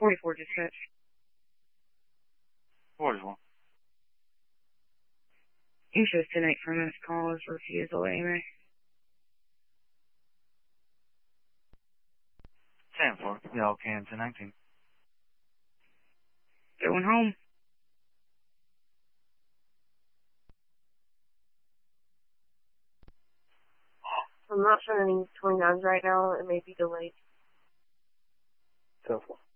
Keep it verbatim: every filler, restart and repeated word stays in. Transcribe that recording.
forty-four dispatch. forty-four. Anxious tonight for a missed call is refusal anyway. ten four. Y'all can ten nineteen. Going home. I'm not showing any twenty-nines right now. It may be delayed. ten four.